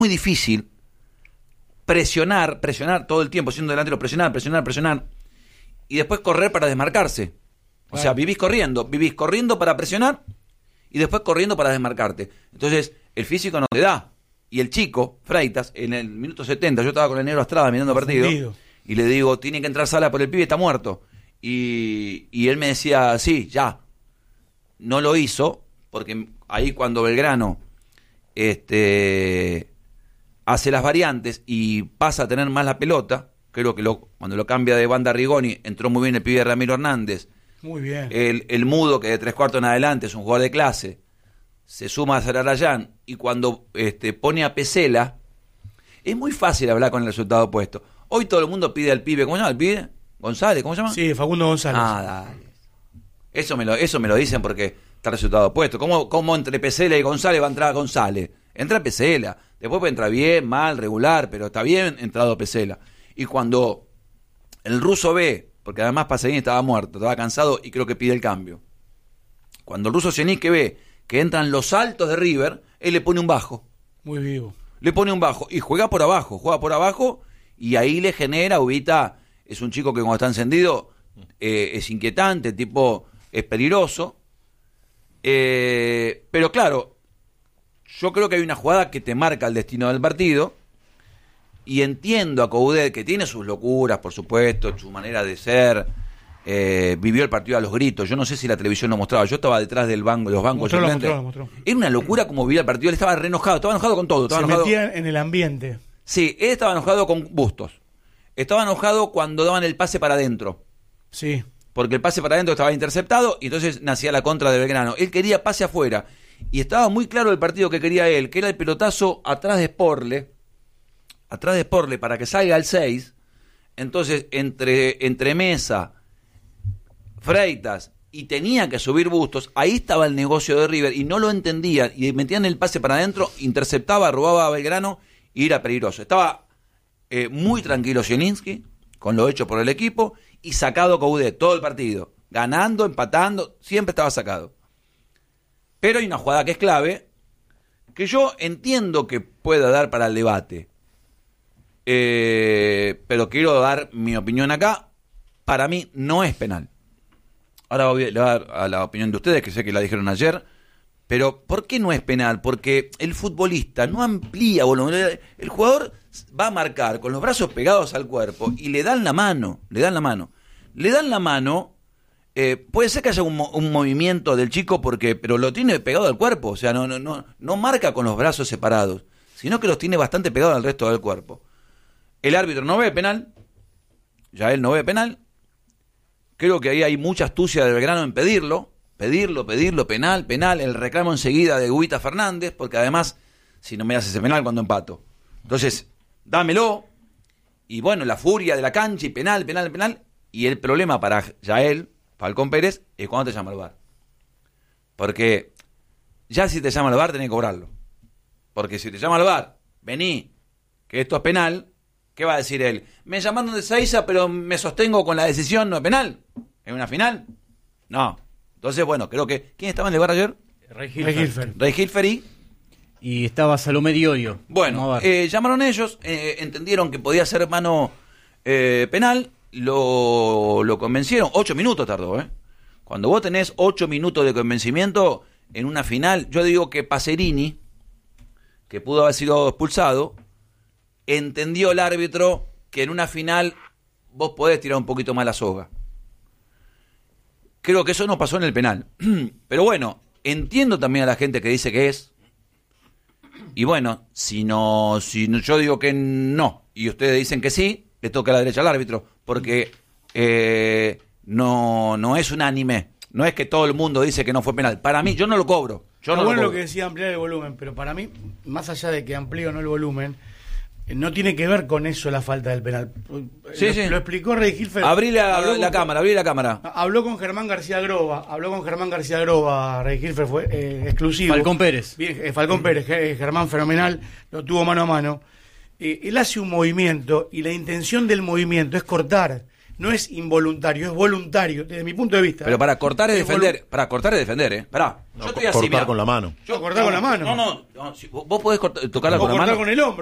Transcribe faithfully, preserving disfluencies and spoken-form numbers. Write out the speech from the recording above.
muy difícil presionar, presionar todo el tiempo, siendo delantero, presionar, presionar, presionar, y después correr para desmarcarse. O sea, vivís corriendo, vivís corriendo para presionar y después corriendo para desmarcarte. Entonces, el físico no te da. Y el chico, Freitas, en el minuto setenta, yo estaba con el negro Estrada mirando el partido, y le digo, tiene que entrar Sala por el pibe, está muerto. Y, y él me decía, sí, ya. No lo hizo, porque ahí cuando Belgrano este, hace las variantes y pasa a tener más la pelota, creo que lo, cuando lo cambia de banda Rigoni, entró muy bien el pibe Ramiro Hernández. Muy bien. El, el Mudo, que de tres cuartos en adelante es un jugador de clase, se suma a Sararayán, y cuando este, pone a Pesela, es muy fácil hablar con el resultado opuesto. Hoy todo el mundo pide al pibe, ¿cómo se llama el pibe? ¿González? ¿Cómo se llama? Sí, Facundo González. Ah, dale. Eso me lo, eso me lo dicen porque está el resultado opuesto. ¿Cómo, cómo entre Pesela y González va a entrar González? Entra Pesela. Después puede entrar bien, mal, regular, pero está bien entrado Pesela. Y cuando el ruso ve, porque además Pasarini estaba muerto, estaba cansado y creo que pide el cambio. Cuando el ruso Sienique ve que entran los altos de River, él le pone un bajo. Muy vivo. Le pone un bajo y juega por abajo, juega por abajo y ahí le genera, Ubita es un chico que cuando está encendido eh, es inquietante, tipo es peligroso. Eh, pero claro, yo creo que hay una jugada que te marca el destino del partido. Y entiendo a Coudet, que tiene sus locuras, por supuesto, su manera de ser, eh, vivió el partido a los gritos. Yo no sé si la televisión lo mostraba, yo estaba detrás del banco, de los bancos. Mostró, lo mostró, lo mostró. Era una locura como vivía el partido, él estaba re enojado, estaba enojado con todo. Estaba Se enojado. metía en el ambiente. Sí, él estaba enojado con Bustos. Estaba enojado cuando daban el pase para adentro. Sí. Porque el pase para adentro estaba interceptado y entonces nacía la contra de Belgrano. Él quería pase afuera. Y estaba muy claro el partido que quería él, que era el pelotazo atrás de Sporle. Atrás de Sporle para que salga al seis. Entonces, entre, entre Mesa, Freitas, y tenía que subir Bustos, ahí estaba el negocio de River, y no lo entendían, y metían el pase para adentro, interceptaba, robaba a Belgrano, y era peligroso. Estaba eh, muy tranquilo Zielinski, con lo hecho por el equipo, y sacado Coudet, todo el partido. Ganando, empatando, siempre estaba sacado. Pero hay una jugada que es clave, que yo entiendo que pueda dar para el debate. Eh, pero quiero dar mi opinión acá. Para mí no es penal. Ahora voy a dar a la opinión de ustedes, que sé que la dijeron ayer. Pero ¿por qué no es penal? Porque el futbolista no amplía volumen. El jugador va a marcar con los brazos pegados al cuerpo y le dan la mano, le dan la mano. Le dan la mano, eh, puede ser que haya un, un movimiento del chico, porque pero lo tiene pegado al cuerpo. O sea, no, no, no, no marca con los brazos separados, sino que los tiene bastante pegados al resto del cuerpo. El árbitro no ve penal, ya él no ve penal. Creo que ahí hay mucha astucia de Belgrano en pedirlo, pedirlo, pedirlo, penal, penal, el reclamo enseguida de Ubita Fernández, porque además, si no me haces ese penal cuando empato. Entonces, dámelo, y bueno, la furia de la cancha, y penal, penal, penal, y el problema para Yael, Falcón Pérez, es cuando te llama el V A R. Porque ya si te llama el V A R tenés que cobrarlo. Porque si te llama el V A R, vení, que esto es penal, ¿qué va a decir él? Me llamaron de Seiza, pero me sostengo con la decisión, no es penal. ¿Es una final? No. Entonces, bueno, creo que... ¿Quién estaba en el V A R ayer? Rey Hilfer. Rey Hilfer y... Y estaba Salomé Diorio. Bueno, eh, llamaron ellos, eh, entendieron que podía ser mano eh, penal, lo, lo convencieron. Ocho minutos tardó, ¿eh? Cuando vos tenés ocho minutos de convencimiento en una final, yo digo que Pacerini, que pudo haber sido expulsado, entendió el árbitro que en una final vos podés tirar un poquito más la soga. Creo que eso no pasó en el penal. Pero bueno, entiendo también a la gente que dice que es. Y bueno, si no, si no, yo digo que no, y ustedes dicen que sí, le toca a la derecha al árbitro, porque eh, no, no es unánime. No es que todo el mundo dice que no fue penal. Para mí, yo no lo cobro. Yo no bueno lo, lo que decía ampliar el volumen, pero para mí, más allá de que amplíe o no el volumen, no tiene que ver con eso la falta del penal. Sí, lo, sí. lo explicó Rey Hilfer. Abrí la, Habló la con, cámara, abrí la cámara. Habló con Germán García Groba, habló con Germán García Groba, Rey Hilfer fue eh, exclusivo. Falcón Pérez. Bien, eh, Falcón Pérez, eh, Germán fenomenal, lo tuvo mano a mano. Eh, él hace un movimiento y la intención del movimiento es cortar. no es involuntario, es voluntario, desde mi punto de vista. Pero para cortar es Es defender, para cortar es defender, ¿eh? Pará, No, yo estoy co- así, cortar mirá. con la mano. Yo, Cortar con la mano. No, no, no, si vos vos podés cortar- tocarla O con la cortar mano. con el hombro.